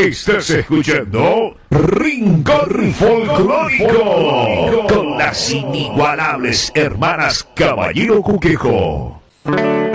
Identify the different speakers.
Speaker 1: Estás escuchando Rincón Folclórico con las inigualables hermanas Caballero Cuquejo.